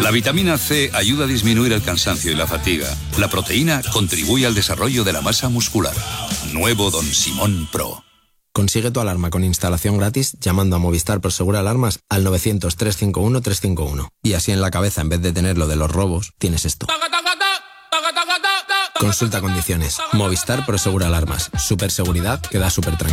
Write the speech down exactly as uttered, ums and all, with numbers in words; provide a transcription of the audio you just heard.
La vitamina C ayuda a disminuir el cansancio y la fatiga. La proteína contribuye al desarrollo de la masa muscular. Nuevo Don Simón Pro. Consigue tu alarma con instalación gratis llamando a Movistar Prosegur Alarmas al novecientos, trescientos cincuenta y uno, trescientos cincuenta y uno. Y así en la cabeza, en vez de tener lo de los robos, tienes esto. Consulta condiciones. Movistar Prosegur Alarmas. Superseguridad que da súper tranquilo.